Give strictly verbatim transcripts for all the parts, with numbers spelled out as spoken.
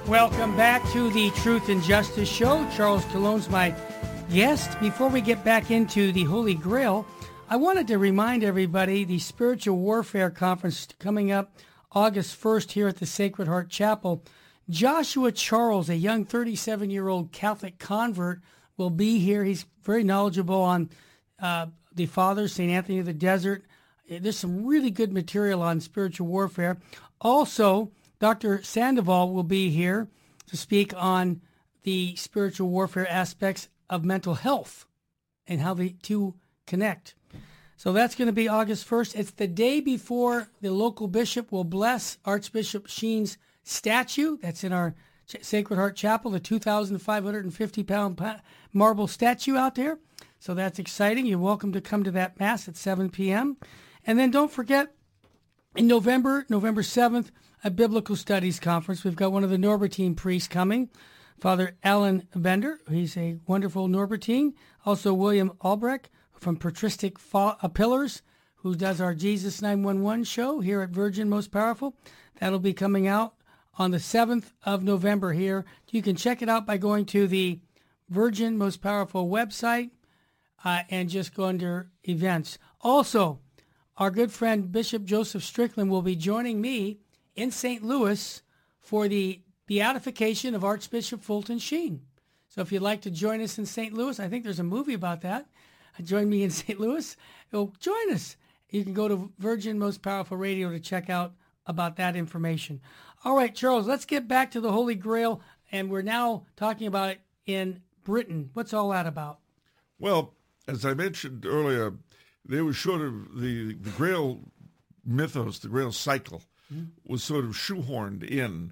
Welcome back to the Truth and Justice Show. Charles Tallone's my guest. Before we get back into the Holy Grail, I wanted to remind everybody the Spiritual Warfare Conference coming up August first here at the Sacred Heart Chapel. Joshua Charles, a young thirty-seven-year-old Catholic convert, will be here. He's very knowledgeable on uh, the Father, Saint Anthony of the Desert. There's some really good material on spiritual warfare. Also, Doctor Sandoval will be here to speak on the spiritual warfare aspects of mental health and how the two connect. So that's going to be August first. It's the day before the local bishop will bless Archbishop Sheen's statue. That's in our Sacred Heart Chapel, the two thousand five hundred fifty pound marble statue out there. So that's exciting. You're welcome to come to that Mass at seven p.m. And then don't forget, in November, November seventh, a Biblical Studies Conference. We've got one of the Norbertine priests coming, Father Alan Bender. He's a wonderful Norbertine. Also William Albrecht from Patristic Pillars, who does our Jesus nine one one show here at Virgin Most Powerful. That'll be coming out on the seventh of November here. You can check it out by going to the Virgin Most Powerful website uh, and just go under events. Also, our good friend Bishop Joseph Strickland will be joining me in Saint Louis for the beatification of Archbishop Fulton Sheen. So if you'd like to join us in Saint Louis, I think there's a movie about that. Join me in Saint Louis. Well, join us. You can go to Virgin Most Powerful Radio to check out about that information. All right, Charles, let's get back to the Holy Grail, and we're now talking about it in Britain. What's all that about? Well, as I mentioned earlier, there was sort of the, the Grail mythos, the Grail cycle, mm-hmm. was sort of shoehorned in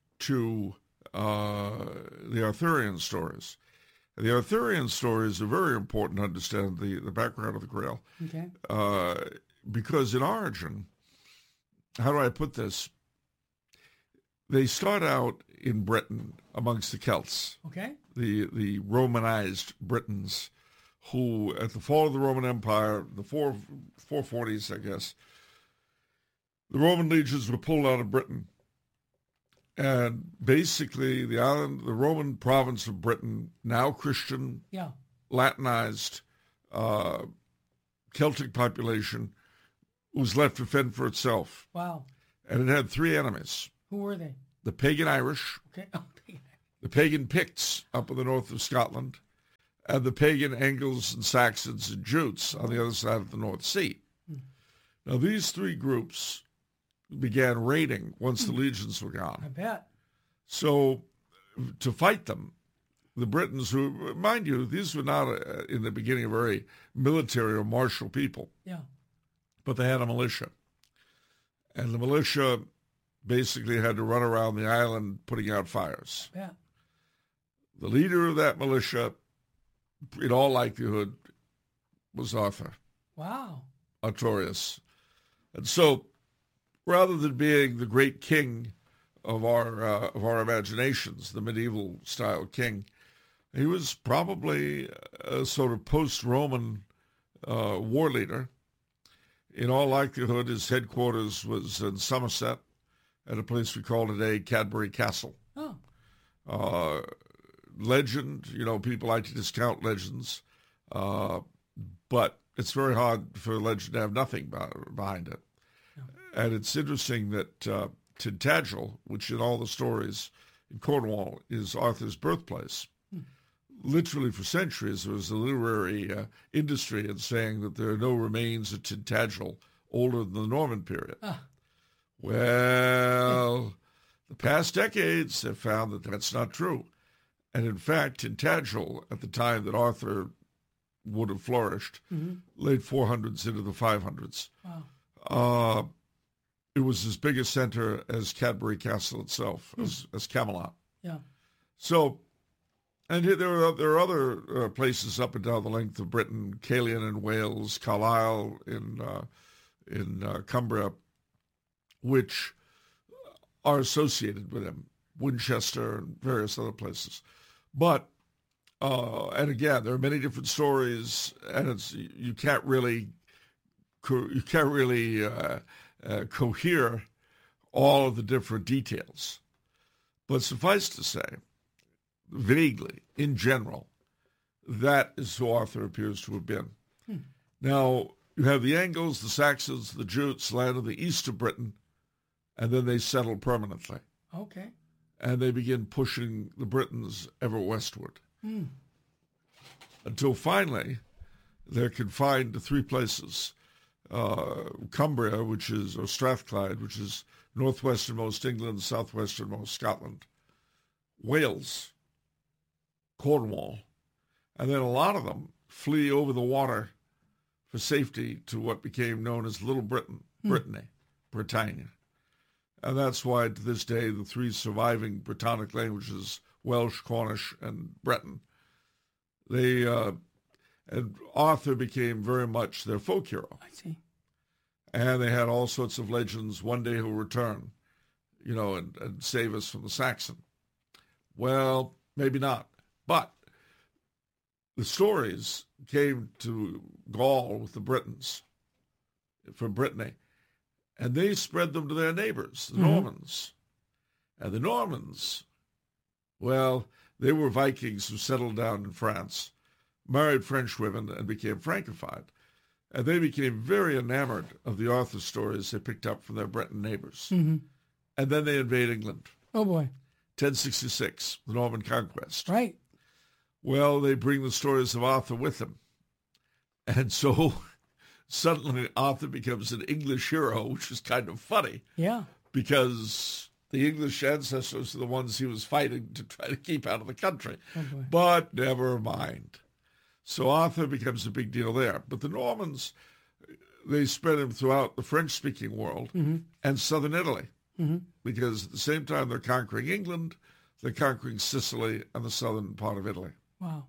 to uh, the Arthurian stories. The Arthurian stories are very important to understand the, the background of the Grail. Okay. Uh, because in origin, how do I put this? They start out in Britain amongst the Celts. Okay. The the Romanized Britons, who at the fall of the Roman Empire, the four four forties, I guess, the Roman legions were pulled out of Britain. And basically, the island, the Roman province of Britain, now Christian, yeah. Latinized, uh, Celtic population, was left to fend for itself. Wow. And it had three enemies. Who were they? The pagan Irish, okay. oh, pagan. the pagan Picts up in the north of Scotland, and the pagan Angles and Saxons and Jutes on the other side of the North Sea. Hmm. Now, these three groups began raiding once the legions were gone. I bet. So to fight them, the Britons, who, mind you, these were not, uh, in the beginning, a very military or martial people. Yeah. But they had a militia. And the militia basically had to run around the island putting out fires. Yeah. The leader of that militia, in all likelihood, was Arthur. Wow. Artorius. And so, rather than being the great king of our uh, of our imaginations, the medieval style king, he was probably a sort of post-Roman uh, war leader. In all likelihood, his headquarters was in Somerset, at a place we call today Cadbury Castle. Oh. Uh, legend, you know, people like to discount legends, uh, but it's very hard for a legend to have nothing behind it. No. And it's interesting that uh, Tintagel, which in all the stories in Cornwall is Arthur's birthplace, hmm. literally for centuries there was a literary uh, industry in saying that there are no remains of Tintagel older than the Norman period. Ah. Well, the past decades have found that that's not true. And in fact, Tintagel, at the time that Arthur would have flourished, mm-hmm. late four hundreds into the five hundreds. Wow. Uh, it was as big a center as Cadbury Castle itself, mm. as, as Camelot. Yeah. So, and here, there are there are other uh, places up and down the length of Britain, Caerleon in Wales, Carlisle in uh, in uh, Cumbria, which are associated with him, Winchester and various other places. But, uh, and again, there are many different stories, and it's you can't really you can't really uh, uh, cohere all of the different details. But suffice to say, vaguely, in general, that is who Arthur appears to have been. Hmm. Now, you have the Angles, the Saxons, the Jutes land in the east of Britain, and then they settle permanently. Okay. And they begin pushing the Britons ever westward. Hmm. Until finally, they're confined to three places. Uh, Cumbria, which is, or Strathclyde, which is northwesternmost England, southwesternmost Scotland. Wales, Cornwall, and then a lot of them flee over the water for safety to what became known as Little Britain, hmm. Brittany, Britannia. And that's why to this day the three surviving Brittonic languages, Welsh, Cornish, and Breton, they, uh, and Arthur became very much their folk hero. I see. And they had all sorts of legends, one day he'll return, you know, and, and save us from the Saxon. Well, maybe not. But the stories came to Gaul with the Britons from Brittany, and they spread them to their neighbors, the mm-hmm. Normans. And the Normans, well, they were Vikings who settled down in France, married French women, and became Francophiled. And they became very enamored of the Arthur stories they picked up from their Breton neighbors. Mm-hmm. And then they invade England. Oh, boy. ten sixty-six, the Norman Conquest. Right. Well, they bring the stories of Arthur with them. And so suddenly Arthur becomes an English hero, which is kind of funny. Yeah. Because the English ancestors are the ones he was fighting to try to keep out of the country. Oh, boy. But never mind. So Arthur becomes a big deal there. But the Normans, they spread him throughout the French-speaking world mm-hmm. and southern Italy. Mm-hmm. Because at the same time they're conquering England, they're conquering Sicily and the southern part of Italy. Wow.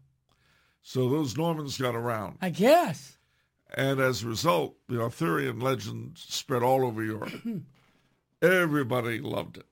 So those Normans got around. I guess. And as a result, the Arthurian legend spread all over Europe. Everybody loved it.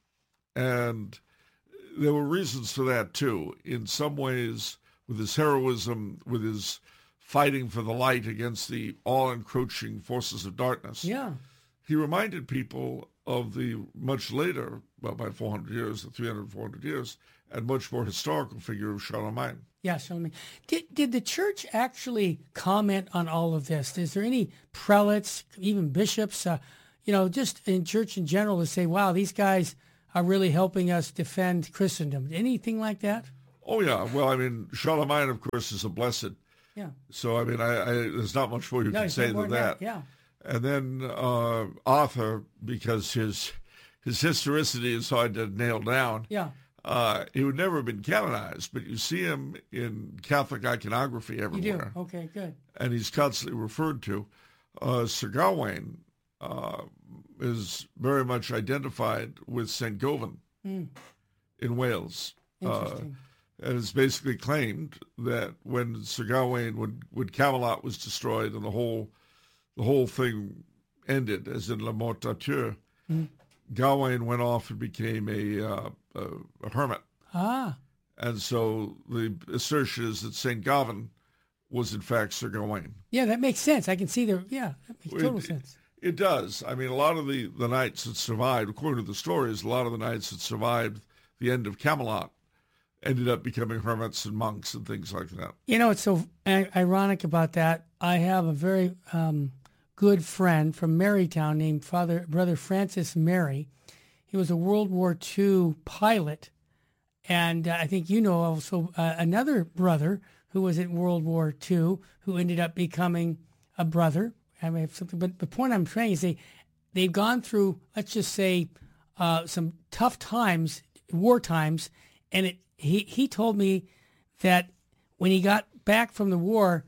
And there were reasons for that, too. In some ways, with his heroism, with his fighting for the light against the all-encroaching forces of darkness, yeah, he reminded people of the much later, well, by four hundred years, the three hundred, four hundred years, and much more historical figure of Charlemagne. Yeah, Charlemagne. Did, did the church actually comment on all of this? Is there any prelates, even bishops, uh, you know, just in church in general to say, wow, these guys are really helping us defend Christendom? Anything like that? Oh, yeah. Well, I mean, Charlemagne, of course, is a blessed. Yeah. So, I mean, I, I there's not much more you no, can say than that. that. Yeah. And then uh, Arthur, because his his historicity is hard to nail down, yeah, uh, he would never have been canonized, but you see him in Catholic iconography everywhere. You do? Okay, good. And he's constantly referred to. Uh, Sir Gawain uh, is very much identified with Saint Govan mm. in Wales. Interesting. Uh, and it's basically claimed that when Sir Gawain, when, when Camelot was destroyed and the whole the whole thing ended, as in La Mort d'Arthur, mm. Gawain went off and became a, uh, a, a hermit. Ah. And so the assertion is that Saint Gavan was in fact Sir Gawain. Yeah, that makes sense. I can see the, yeah, that makes total it, sense. It, it does. I mean, a lot of the, the knights that survived, according to the stories, a lot of the knights that survived the end of Camelot ended up becoming hermits and monks and things like that. You know, it's so ironic about that. I have a very um, good friend from Marytown named Father Brother Francis Mary. He was a World War Two pilot, and uh, I think you know also uh, another brother who was in World War Two who ended up becoming a brother. I mean, something. But the point I'm trying is they they've gone through, let's just say, uh, some tough times, war times, and it. He he told me that when he got back from the war,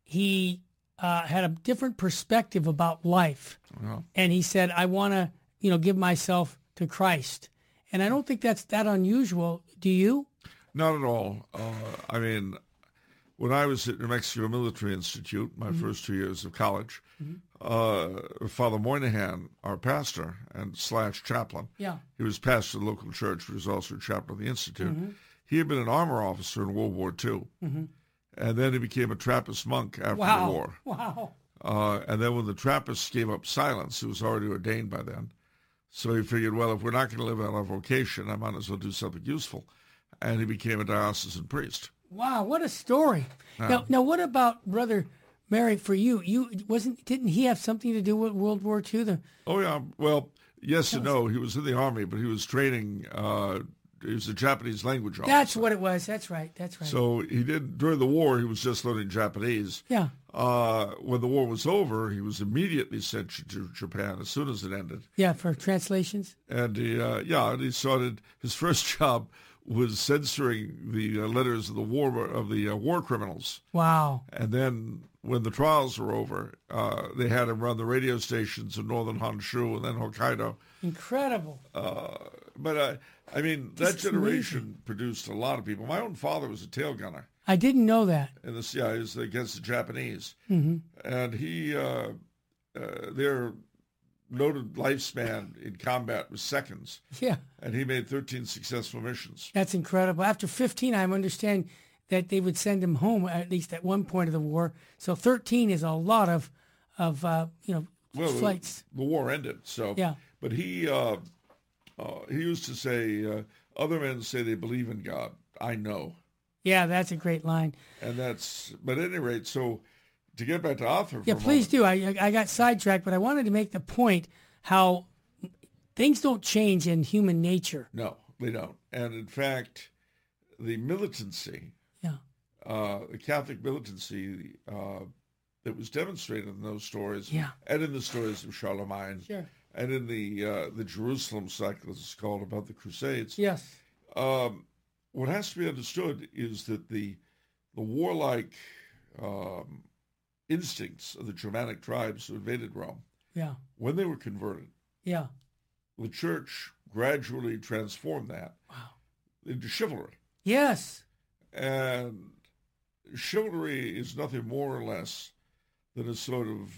he uh, had a different perspective about life, wow. and he said, "I want to, you know, give myself to Christ." And I don't think that's that unusual. Do you? Not at all. Uh, I mean, when I was at New Mexico Military Institute, my mm-hmm. first two years of college, mm-hmm. uh, Father Moynihan, our pastor and slash chaplain, yeah, he was pastor of the local church, but he was also chaplain of the Institute. Mm-hmm. He had been an armor officer in World War Two, mm-hmm. and then he became a Trappist monk after wow. the war. Wow! Uh, and then when the Trappists gave up silence, he was already ordained by then, So he figured, well, if we're not going to live out our vocation, I might as well do something useful. And he became a diocesan priest. Wow, what a story! Yeah. Now, now, what about Brother Mary for you? You wasn't didn't he have something to do with World War Two? The Oh yeah, well, yes and no. He was in the army, but he was training. Uh, he was a Japanese language officer. That's what it was. That's right. That's right. So he did during the war. He was just learning Japanese. Yeah. Uh, when the war was over, he was immediately sent to Japan as soon as it ended. Yeah, for translations. And he, uh, yeah, and he started. His first job was censoring the uh, letters of the war of the uh, war criminals. Wow. And then when the trials were over, uh, they had him run the radio stations in northern Honshu and then Hokkaido. Incredible. Uh, but uh, I mean, that generation amazing. produced a lot of people. My own father was a tail gunner. I didn't know that. In the C I A, was against the Japanese, mm-hmm. and he, uh, uh, their noted lifespan in combat was seconds. Yeah. And he made thirteen successful missions. That's incredible. After fifteen, I understand that they would send him home at least at one point of the war. So thirteen is a lot of, of uh, you know, well, flights. The, the war ended. So yeah. But he, uh, uh, he used to say, uh, "Other men say they believe in God. I know." Yeah, that's a great line. And that's, but at any rate, so to get back to Arthur for Yeah, a please moment, do. I I got sidetracked, but I wanted to make the point how things don't change in human nature. No, they don't. And in fact, the militancy, yeah, uh, the Catholic militancy uh, that was demonstrated in those stories, yeah. and in the stories of Charlemagne, sure. and in the uh, the Jerusalem cycle, as it's called, about the Crusades. Yes. Um, what has to be understood is that the the warlike um, instincts of the Germanic tribes who invaded Rome, yeah, when they were converted, yeah, the church gradually transformed that wow. into chivalry. Yes. And chivalry is nothing more or less than a sort of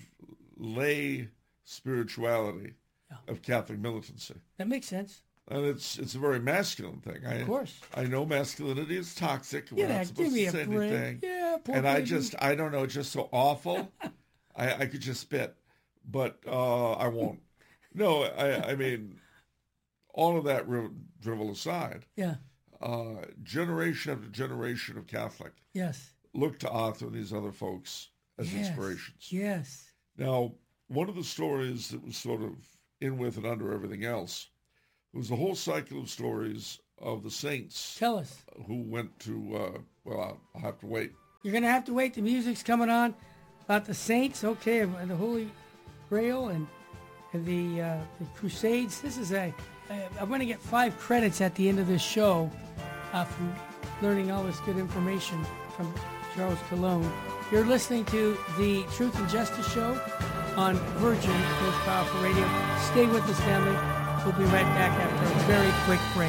lay spirituality yeah. of Catholic militancy. That makes sense. And it's it's a very masculine thing. Of I, course. I know masculinity is toxic. Yeah, We're not supposed give me to a say break. anything. Yeah, poor and baby. I just, I don't know, it's just so awful. I, I could just spit, but uh, I won't. No, I, I mean, all of that drivel aside, yeah. uh, generation after generation of Catholic yes. look to Arthur and these other folks as yes. inspirations. Yes. Now, one of the stories that was sort of in with and under everything else was the whole cycle of stories of the saints. Tell us. Who went to, uh, well, I'll, I'll have to wait. You're going to have to wait. The music's coming on about the saints, okay, and the Holy Grail and, and the, uh, the Crusades. This is a, a, I'm going to get five credits at the end of this show uh, from learning all this good information from Charles Cologne. You're listening to the Truth and Justice Show on Virgin Most Powerful Radio. Stay with us, family. We'll be right back after a very quick break.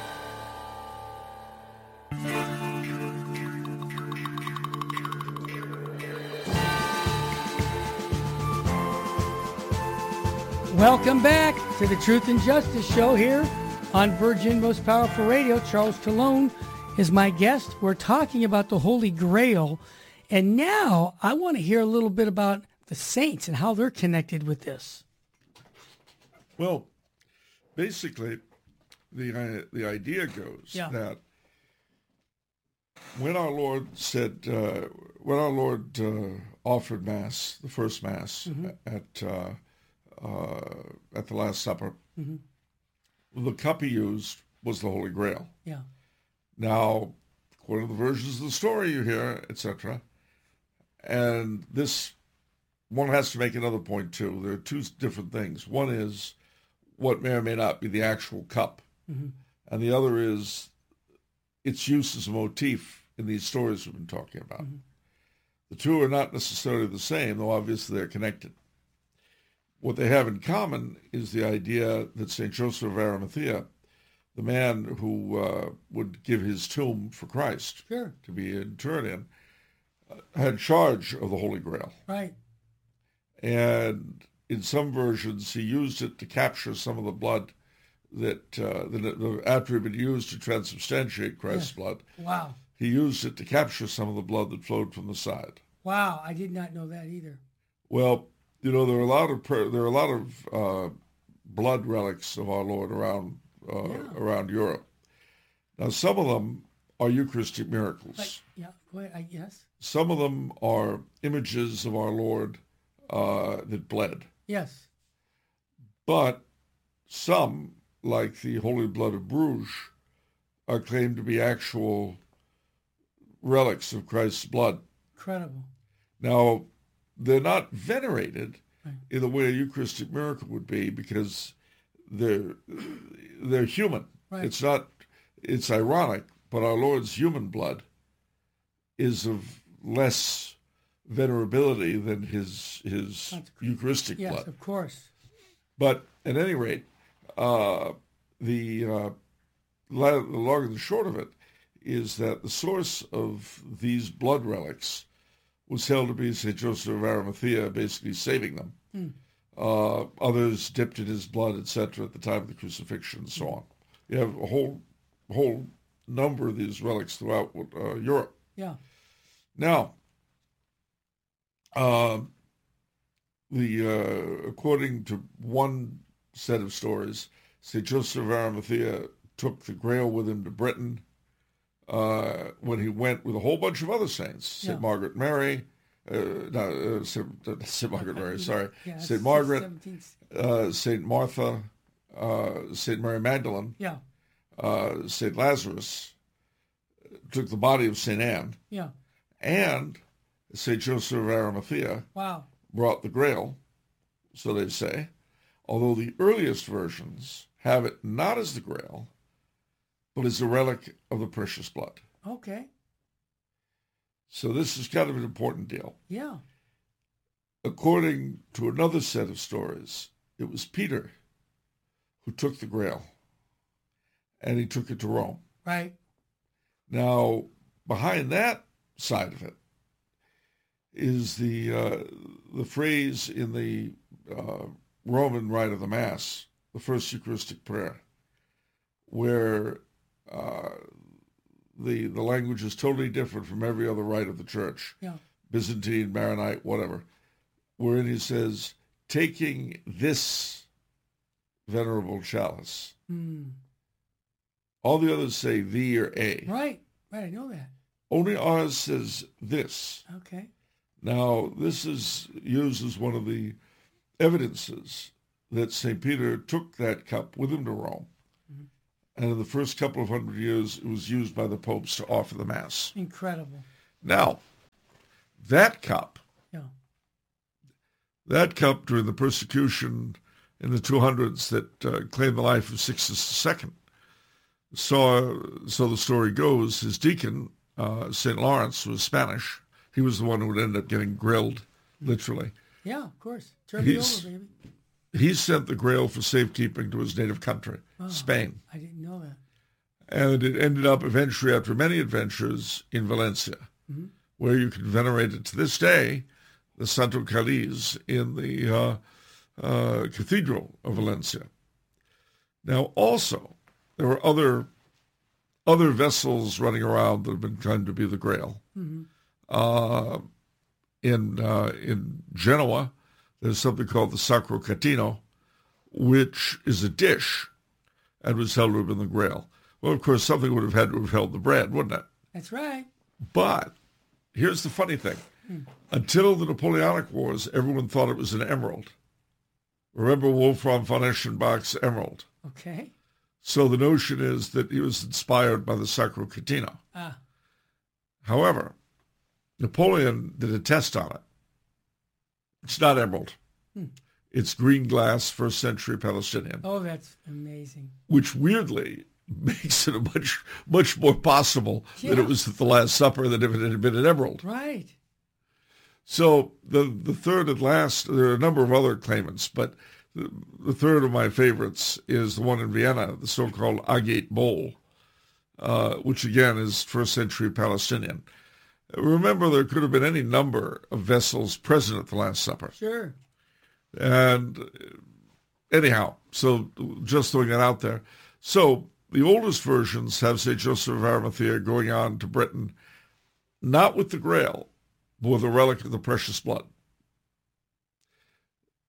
Welcome back to the Truth and Justice Show here on Virgin Most Powerful Radio. Charles Cologne is my guest. We're talking about the Holy Grail. And now I want to hear a little bit about the saints and how they're connected with this. Well, basically, the uh, the idea goes yeah. that when our Lord said, uh, when our Lord uh, offered Mass, the first Mass mm-hmm. at uh, uh, at the Last Supper, mm-hmm. the cup he used was the Holy Grail. Yeah. Now, according to the versions of the story you hear, et cetera, and this one has to make another point too. There are two different things. One is what may or may not be the actual cup. Mm-hmm. And the other is its use as a motif in these stories we've been talking about. Mm-hmm. The two are not necessarily the same, though obviously they're connected. What they have in common is the idea that Saint Joseph of Arimathea, the man who uh, would give his tomb for Christ sure. to be interred in, uh, had charge of the Holy Grail. Right. And in some versions, he used it to capture some of the blood that, uh, that after it had been used to transubstantiate Christ's yeah. blood. Wow. He used it to capture some of the blood that flowed from the side. Wow, I did not know that either. Well, you know, there are a lot of there are a lot of uh, blood relics of our Lord around uh, Yeah. around Europe. Now, some of them are Eucharistic miracles. Like, yeah, go ahead. I, yes. Some of them are images of our Lord uh, that bled. Yes. But some, like the Holy Blood of Bruges, are claimed to be actual relics of Christ's blood. Incredible. Now, they're not venerated Right. in the way a Eucharistic miracle would be because they're they're human. Right. It's not. It's ironic, but our Lord's human blood is of less venerability than his his That's correct. Eucharistic Yes, blood. of course. But at any rate, uh, the uh, la- the long and the short of it is that the source of these blood relics was held to be Saint Joseph of Arimathea, basically saving them. Mm. Uh, others dipped in his blood, et cetera, at the time of the crucifixion, and so on. You have a whole whole number of these relics throughout uh, Europe. Yeah. Now, uh, the uh, according to one set of stories, Saint Joseph of Arimathea took the Grail with him to Britain uh, when he went with a whole bunch of other saints, Saint Yeah. Margaret Mary, uh, no, uh, Saint, Saint Margaret Mary, sorry, Yeah, Saint it's Margaret, seventeenth. uh, Saint Martha, uh, Saint Mary Magdalene, Yeah. uh, Saint Lazarus, took the body of Saint Anne, Yeah. and Saint Joseph of Arimathea Wow. brought the Grail, so they say, although the earliest versions have it not as the Grail, but as a relic of the precious blood. Okay. So this is kind of an important deal. Yeah. According to another set of stories, it was Peter who took the Grail, and he took it to Rome. Right. Now, behind that side of it is the uh, the phrase in the uh, Roman rite of the Mass, the first Eucharistic prayer, where uh, the the language is totally different from every other rite of the Church, Yeah. Byzantine, Maronite, whatever, wherein he says, taking this venerable chalice. Hmm. All the others say thee or a. Right. Right. I know that. Only ours says this. Okay. Now, this is used as one of the evidences that Saint Peter took that cup with him to Rome. Mhm. And in the first couple of hundred years, it was used by the popes to offer the Mass. Incredible. Now, that cup, Yeah. that cup during the persecution in the two hundreds that uh, claimed the life of Sixtus the Second, saw, so the story goes, his deacon, uh, Saint Lawrence, was Spanish. He was the one who would end up getting grilled, literally. Yeah, of course. Turn me He's- over, baby. He sent the Grail for safekeeping to his native country, Oh. Spain. I didn't know that. And it ended up eventually, after many adventures, in Valencia, Mhm. where you can venerate it to this day, the Santo Cáliz in the uh, uh, Cathedral of Valencia. Now, also, there were other other vessels running around that have been claimed to be the Grail. Mm-hmm. Uh, in uh, in Genoa, there's something called the Sacro Catino, which is a dish and was held to have been the Grail. Well, of course, something would have had to have held the bread, wouldn't it? That's right. But here's the funny thing. Until the Napoleonic Wars, everyone thought it was an emerald. Remember Wolfram von Eschenbach's emerald? Okay. So the notion is that he was inspired by the Sacro Catino. Ah. However, Napoleon did a test on it. It's not emerald. Hmm. It's green glass, first century Palestinian, Oh, that's amazing. which weirdly makes it a much, much more possible that Yeah. it was at the Last Supper than if it had been an emerald. Right. So the the third and last, there are a number of other claimants, but the, the third of my favorites is the one in Vienna, the so-called agate bowl, uh, which again is first century Palestinian. Remember, there could have been any number of vessels present at the Last Supper. Sure. And uh, anyhow, so just throwing that out there. So the oldest versions have Saint Joseph of Arimathea going on to Britain, not with the Grail, but with a relic of the precious blood.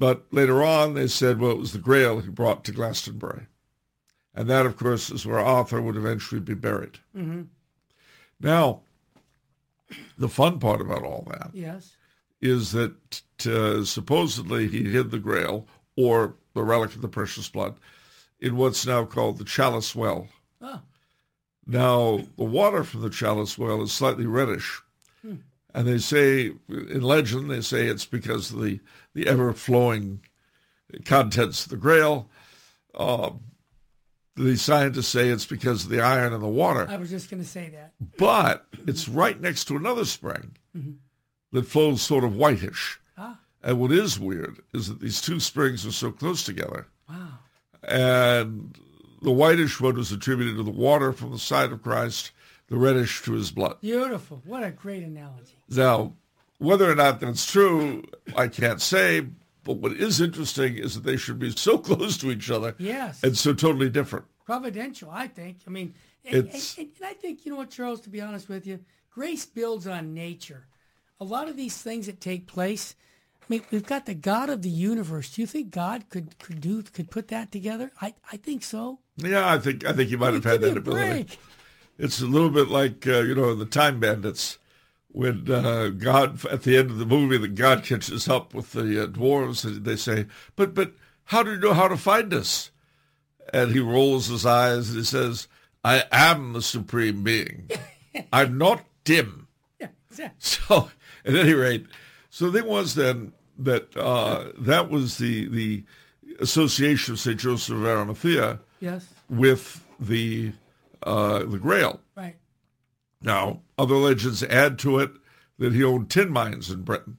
But later on, they said, well, it was the Grail he brought to Glastonbury. And that, of course, is where Arthur would eventually be buried. Mm-hmm. Now, the fun part about all that yes. is that uh, supposedly he hid the Grail, or the relic of the precious blood, in what's now called the Chalice Well. Oh. Now, the water from the Chalice Well is slightly reddish. Hmm. And they say, in legend, they say it's because of the, the ever-flowing contents of the Grail. Uh, the scientists say it's because of the iron in the water. I was just going to say that. But it's right next to another spring mm-hmm. that flows sort of whitish. Ah. And what is weird is that these two springs are so close together. Wow. And the whitish one was attributed to the water from the side of Christ, the reddish to his blood. Beautiful. What a great analogy. Now, whether or not that's true, I can't say. But what is interesting is that they should be so close to each other. Yes. And so totally different. Providential, I think. I mean, and, and, It's, and I think, you know what, Charles, to be honest with you, grace builds on nature. A lot of these things that take place, I mean, we've got the God of the universe. Do you think God could could do could put that together? I, I think so. yeah, I think I think he might I mean, have had give that me a ability. break. It's a little bit like, uh, you know, the Time Bandits. When uh, God, at the end of the movie, that God catches up with the uh, dwarves, and they say, but but how do you know how to find us? And he rolls his eyes and he says, I am the supreme being. I'm not dim. Yeah, exactly. So, at any rate, so the thing was then that uh, that was the, the association of Saint Joseph of Arimathea Yes. with the uh, the Grail. Right. Now, other legends add to it that he owned tin mines in Britain.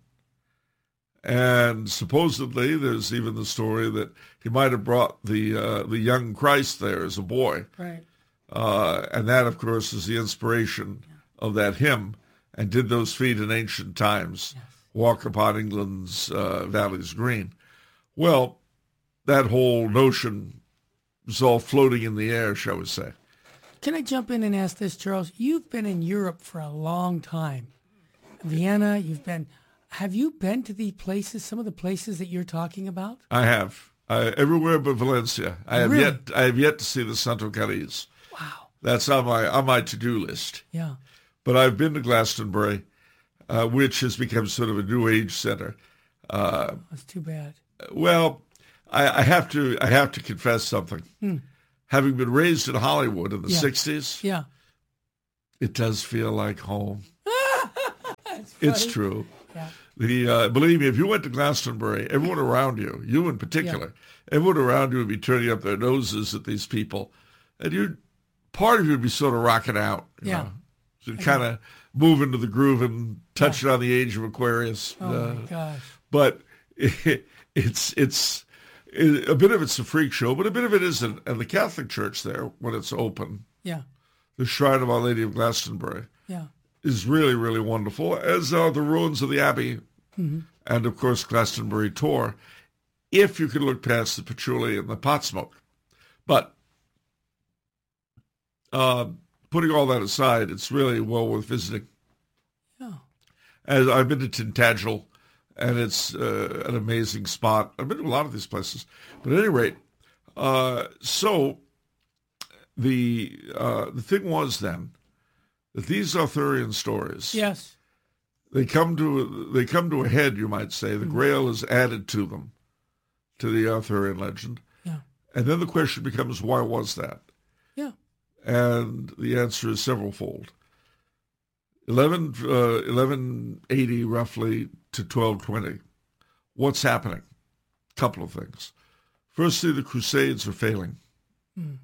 And supposedly there's even the story that he might have brought the uh, the young Christ there as a boy. Right. Uh, and that, of course, is the inspiration yeah. of that hymn, and did those feet in ancient times yes. walk upon England's uh, valleys green. Well, that whole notion is all floating in the air, shall we say. Can I jump in and ask this, Charles? You've been in Europe for a long time. Vienna, you've been... Have you been to the places, some of the places that you're talking about? I have. Uh, everywhere but Valencia. I have Really? yet I have yet to see the Santo Cariz. Wow. That's on my on my to-do list. Yeah. But I've been to Glastonbury, uh, which has become sort of a new age center. Uh, That's too bad. well, I, I have to I have to confess something. Hmm. Having been raised in Hollywood in the Yeah. sixties, Yeah. it does feel like home. That's It's funny. true. Yeah. The uh, believe me, if you went to Glastonbury, everyone around you, you in particular, everyone around you would be turning up their noses at these people, and you, part of you would be sort of rocking out, you Yeah. know, so kind of move into the groove and touch it on the age of Aquarius. Oh, uh, my gosh. But it, it's it's it, a bit of it's a freak show, but a bit of it isn't. And the Catholic Church there, when it's open, Yeah. the Shrine of Our Lady of Glastonbury, Yeah. is really, really wonderful, as are the ruins of the Abbey, Mm-hmm. and, of course, Glastonbury Tor, if you can look past the patchouli and the pot smoke. But uh, putting all that aside, it's really well worth visiting. Yeah. As I've been to Tintagel, and it's uh, an amazing spot. I've been to a lot of these places. But at any rate, uh, so the uh, the thing was then that these Arthurian stories, Yes. they come to they come to a head, you might say. The Grail is added to them, to the Arthurian legend. Yeah. And then the question becomes, why was that? Yeah. And the answer is severalfold. eleven, uh, eleven eighty roughly to twelve twenty. What's happening? A couple of things. Firstly, the Crusades are failing. Mm.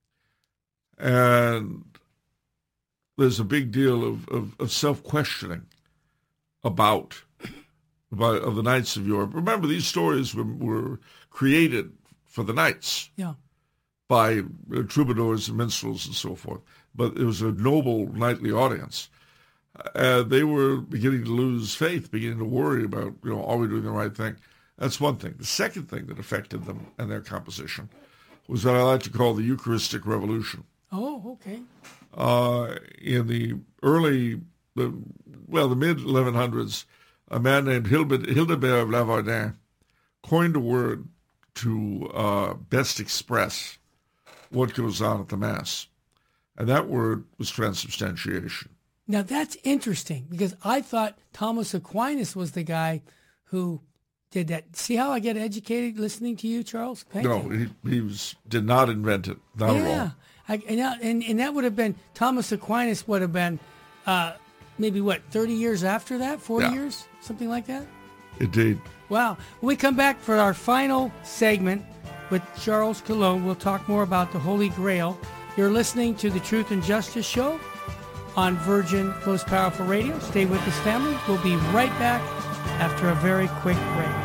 And there's a big deal of, of, of self-questioning about, about of the Knights of Europe. Remember, these stories were, were created for the knights Yeah. by uh, troubadours and minstrels and so forth. But it was a noble knightly audience. Uh, they were beginning to lose faith, beginning to worry about, you know, are we doing the right thing? That's one thing. The second thing that affected them and their composition was what I like to call the Eucharistic Revolution. Oh, okay. Uh, in the early, the, well, the mid eleven hundreds, a man named Hildebert, Hildebert of Lavardin coined a word to uh, best express what goes on at the Mass. And that word was transubstantiation. Now, that's interesting because I thought Thomas Aquinas was the guy who did that. See how I get educated listening to you, Charles? Thank no, you. he, he was did not invent it. Not yeah. at all. I, and, that, and, and that would have been, Thomas Aquinas would have been uh, maybe, what, thirty years after that? forty Yeah. years? Something like that? Indeed. Wow. When we come back for our final segment with Charles Cologne, we'll talk more about the Holy Grail. You're listening to the Truth and Justice Show on Virgin Most Powerful Radio. Stay with us, family. We'll be right back after a very quick break.